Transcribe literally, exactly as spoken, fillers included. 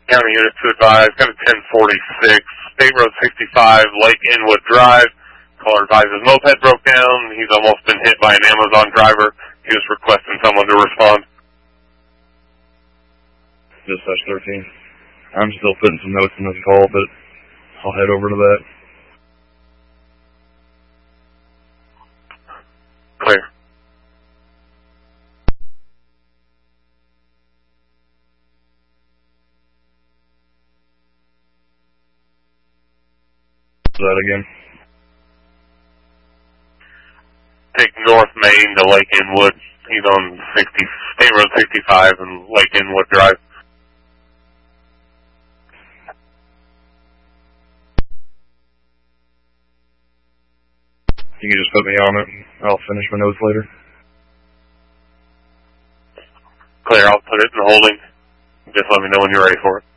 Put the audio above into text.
County unit to advise, got a ten forty-six, State Road sixty-five, Lake Inwood Drive. Caller advises moped broke down. He's almost been hit by an Amazon driver. He was requesting someone to respond. Dispatch thirteen. I'm still putting some notes in this call, but I'll head over to that. Clear. That again. Take North Main to Lake Inwood. He's on sixty, State Road sixty-five and Lake Inwood Drive. You can just put me on it. I'll finish my notes later. Clear, I'll put it in holding. Just let me know when you're ready for it.